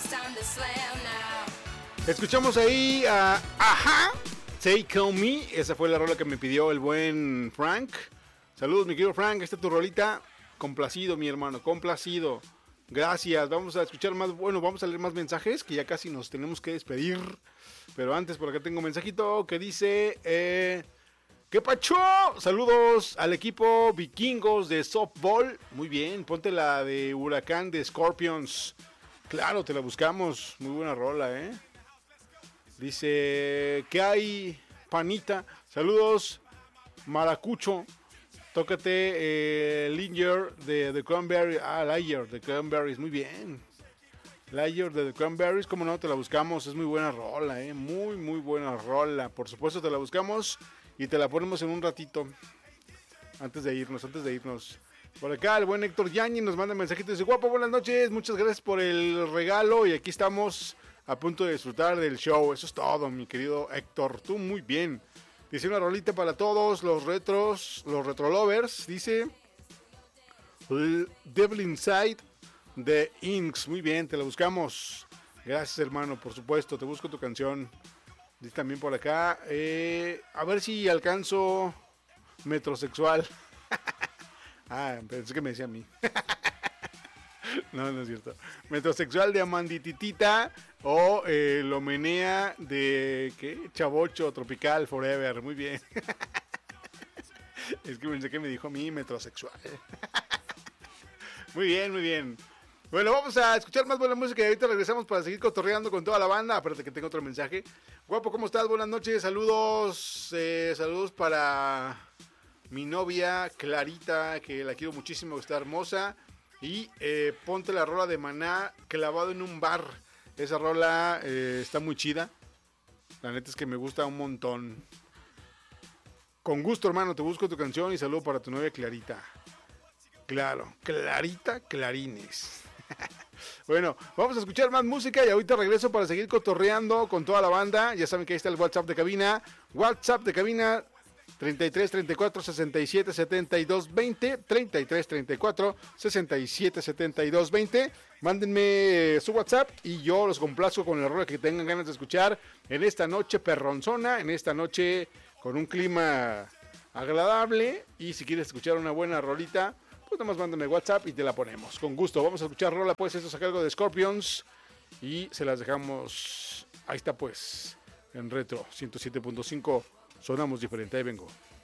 Escuchamos ahí a Ajá, Take On Me. Esa fue la rola que me pidió el buen Frank. Saludos, mi querido Frank. Esta es tu rolita. Complacido, mi hermano, complacido. Gracias. Vamos a escuchar más. Bueno, vamos a leer más mensajes, que ya casi nos tenemos que despedir. Pero antes, por acá tengo un mensajito que dice: ¿qué pacho? Saludos al equipo vikingos de softball. Muy bien, ponte la de Huracán de Scorpions. Claro, te la buscamos. Muy buena rola, ¿eh? Dice: ¿qué hay, panita? Saludos, Maracucho. Tócate Linger de The Cranberries. Liger de Cranberries. Muy bien. Liger de The Cranberries. Como no, te la buscamos. Es muy buena rola, ¿eh? Muy, muy buena rola. Por supuesto, te la buscamos y te la ponemos en un ratito. Antes de irnos. Por acá el buen Héctor Yañi nos manda un mensajito. Dice: guapo, buenas noches. Muchas gracias por el regalo. Y aquí estamos a punto de disfrutar del show. Eso es todo, mi querido Héctor. Tú muy bien. Dice: una rolita para todos los retro lovers. Dice: Devil Inside de Inks. Muy bien, te la buscamos. Gracias, hermano, por supuesto. Te busco tu canción. Dice también por acá: a ver si alcanzo Metrosexual. Pensé que me decía a mí. No es cierto. Metrosexual de Amandititita o Lo Menea de ¿qué? Chavocho Tropical Forever. Muy bien. Es que pensé que me dijo a mí metrosexual. Muy bien, muy bien. Bueno, vamos a escuchar más buena música y ahorita regresamos para seguir cotorreando con toda la banda. Espérate que tengo otro mensaje. Guapo, ¿cómo estás? Buenas noches, saludos. Saludos para mi novia Clarita, que la quiero muchísimo, está hermosa. Y ponte la rola de Maná, Clavado en un bar. Esa rola está muy chida. La neta es que me gusta un montón. Con gusto, hermano, te busco tu canción y saludo para tu novia Clarita. Claro, Clarita Clarines. Bueno, vamos a escuchar más música y ahorita regreso para seguir cotorreando con toda la banda. Ya saben que ahí está el WhatsApp de cabina. WhatsApp de cabina 33 34 67 72 20. 33 34 67 72 20. Mándenme su WhatsApp y yo los complazco con la rola que tengan ganas de escuchar en esta noche perronzona, en esta noche con un clima agradable. Y si quieres escuchar una buena rolita, pues nada más mándame WhatsApp y te la ponemos. Con gusto, vamos a escuchar rola, pues esto es a cargo de Scorpions y se las dejamos, ahí está pues, en Retro 107.5, sonamos diferente, ahí vengo.